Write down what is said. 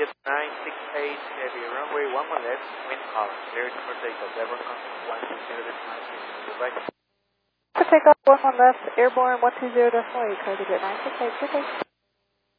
get 968 heavy, runway 11 left, wind calm, cleared for takeoff, Devon constant 120.9, goodbye. For takeoff, 11 left, airborne 120.8, clear to get 968, good day.